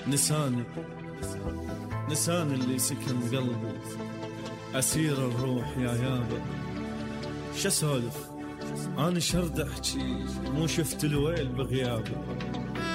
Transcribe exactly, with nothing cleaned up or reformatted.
نساني نساني اللي سكن قلبي، أسير الروح يا يابا. شسولف أنا شرد أحكي، مو شفت الويل بغيابي.